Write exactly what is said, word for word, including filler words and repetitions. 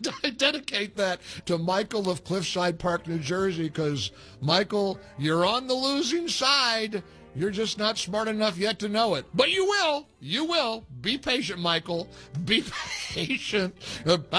I dedicate that to Michael of Cliffside Park, New Jersey, because, Michael, you're on the losing side. You're just not smart enough yet to know it. But you will. You will. Be patient, Michael. Be patient. Uh,